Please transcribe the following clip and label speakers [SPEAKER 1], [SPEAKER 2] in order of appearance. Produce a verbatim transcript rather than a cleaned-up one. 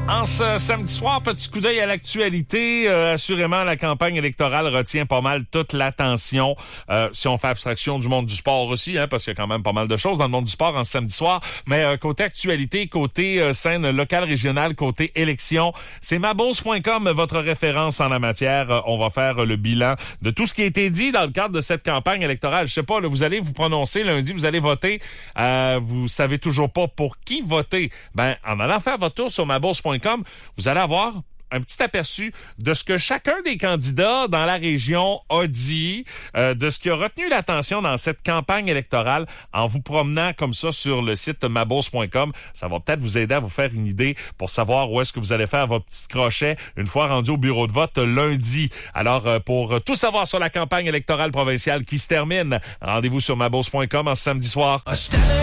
[SPEAKER 1] En ce samedi soir, petit coup d'œil à l'actualité. Euh, assurément, la campagne électorale retient pas mal toute l'attention. Euh, si on fait abstraction du monde du sport aussi, hein, parce qu'il y a quand même pas mal de choses dans le monde du sport en ce samedi soir. Mais euh, côté actualité, côté euh, scène locale, régionale, côté élection, c'est mabose point com, votre référence en la matière. Euh, on va faire euh, le bilan de tout ce qui a été dit dans le cadre de cette campagne électorale. Je sais pas, là, vous allez vous prononcer lundi, vous allez voter. Euh, vous savez toujours pas pour qui voter. Ben, en allant faire votre tour sur mabose point com, vous allez avoir un petit aperçu de ce que chacun des candidats dans la région a dit, euh, de ce qui a retenu l'attention dans cette campagne électorale en vous promenant comme ça sur le site mabose point com. Ça va peut-être vous aider à vous faire une idée pour savoir où est-ce que vous allez faire votre petit crochet une fois rendu au bureau de vote lundi. Alors, euh, pour tout savoir sur la campagne électorale provinciale qui se termine, rendez-vous sur mabose point com en ce samedi soir.